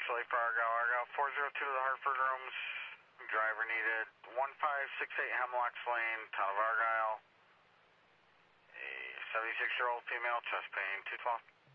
Shirley for Argyle. 402 to the Hartford rooms. Driver needed. 1568 Hemlocks Lane, town of Argyle. A 76-year-old female, chest pain, 212.